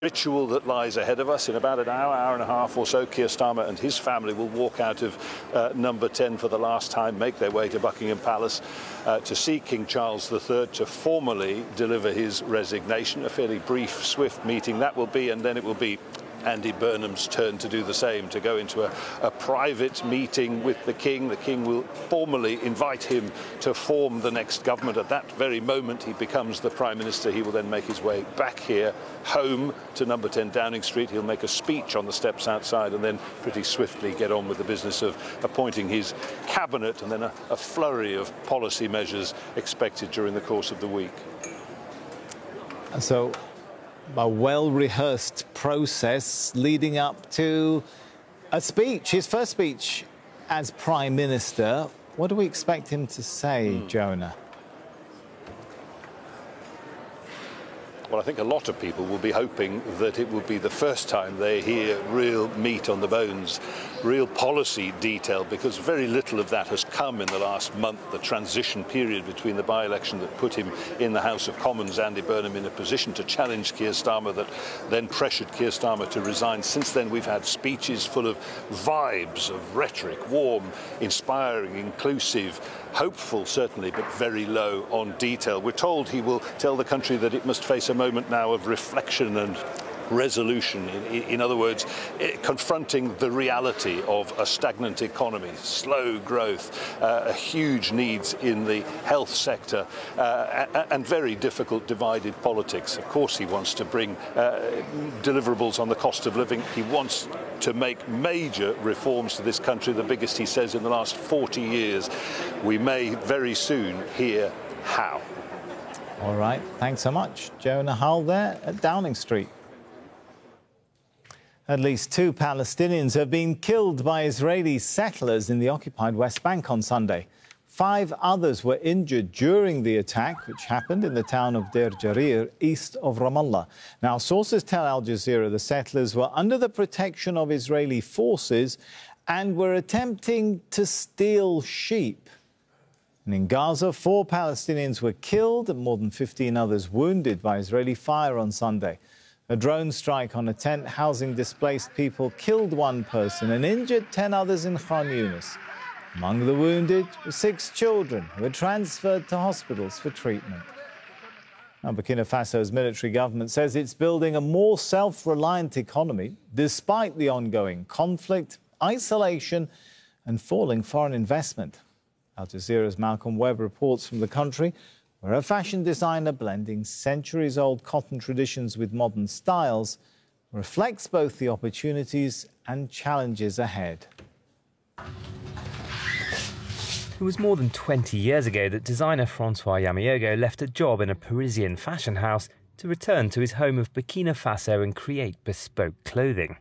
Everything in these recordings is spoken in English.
Ritual that lies ahead of us in about an hour and a half or so. Keir Starmer and his family will walk out of number 10 for the last time, make their way to Buckingham Palace to see King Charles III to formally deliver his resignation. A fairly brief, swift meeting that will be, and then it will be Andy Burnham's turn to do the same, to go into a private meeting with the King. The King will formally invite him to form the next government. At that very moment he becomes the Prime Minister. He will then make his way back here, home to number 10 Downing Street. He'll make a speech on the steps outside and then pretty swiftly get on with the business of appointing his cabinet, and then a flurry of policy measures expected during the course of the week. So a well-rehearsed process leading up to a speech, his first speech as Prime Minister. What do we expect him to say, Jonah? Well, I think a lot of people will be hoping that it will be the first time they hear real meat on the bones, real policy detail, because very little of that has come in the last month. The transition period between the by-election that put him in the House of Commons, Andy Burnham, in a position to challenge Keir Starmer, that then pressured Keir Starmer to resign. Since then, we've had speeches full of vibes, of rhetoric, warm, inspiring, inclusive, hopeful certainly, but very low on detail. We're told he will tell the country that it must face a moment now of reflection and resolution. In other words, confronting the reality of a stagnant economy, slow growth, huge needs in the health sector, and very difficult divided politics. Of course, he wants to bring deliverables on the cost of living. He wants to make major reforms to this country, the biggest, he says, in the last 40 years. We may very soon hear how. All right, thanks so much. Jonah Hull there at Downing Street. At least 2 Palestinians have been killed by Israeli settlers in the occupied West Bank on Sunday. 5 others were injured during the attack, which happened in the town of Deir Jarir, east of Ramallah. Now, sources tell Al Jazeera the settlers were under the protection of Israeli forces and were attempting to steal sheep. And in Gaza, 4 Palestinians were killed and more than 15 others wounded by Israeli fire on Sunday. A drone strike on a tent housing displaced people killed 1 person and injured 10 others in Khan Yunis. Among the wounded were 6 children who were transferred to hospitals for treatment. Now, Burkina Faso's military government says it's building a more self-reliant economy despite the ongoing conflict, isolation and falling foreign investment. Al Jazeera's Malcolm Webb reports from the country, where a fashion designer blending centuries-old cotton traditions with modern styles reflects both the opportunities and challenges ahead. It was more than 20 years ago that designer Francois Yamiogo left a job in a Parisian fashion house to return to his home of Burkina Faso and create bespoke clothing.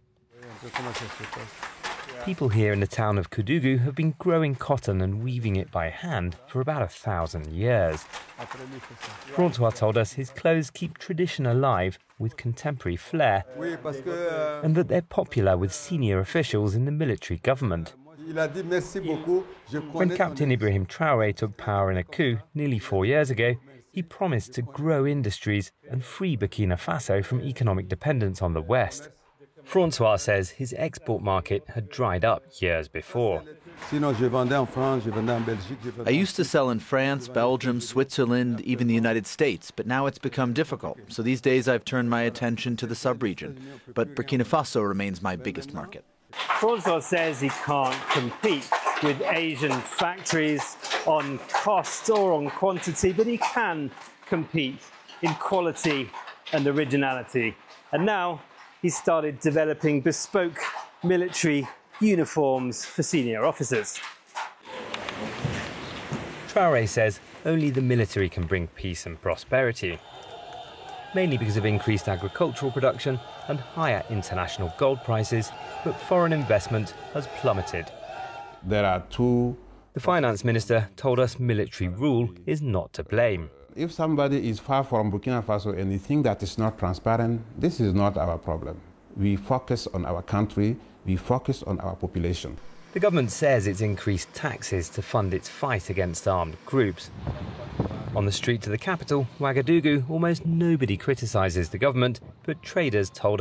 People here in the town of Koudougou have been growing cotton and weaving it by hand for about 1,000 years. Francois told us his clothes keep tradition alive with contemporary flair, and that they're popular with senior officials in the military government. When Captain Ibrahim Traoré took power in a coup nearly 4 years ago, he promised to grow industries and free Burkina Faso from economic dependence on the West. Francois says his export market had dried up years before. I used to sell in France, Belgium, Switzerland, even the United States, but now it's become difficult. So these days I've turned my attention to the sub-region. But Burkina Faso remains my biggest market. Francois says he can't compete with Asian factories on cost or on quantity, but he can compete in quality and originality. And now he started developing bespoke military uniforms for senior officers. Traoré says only the military can bring peace and prosperity, mainly because of increased agricultural production and higher international gold prices, but foreign investment has plummeted. The finance minister told us military rule is not to blame. If somebody is far from Burkina Faso and they think that it's not transparent, this is not our problem. We focus on our country, we focus on our population. The government says it's increased taxes to fund its fight against armed groups. On the street to the capital, Ouagadougou, almost nobody criticises the government, but traders told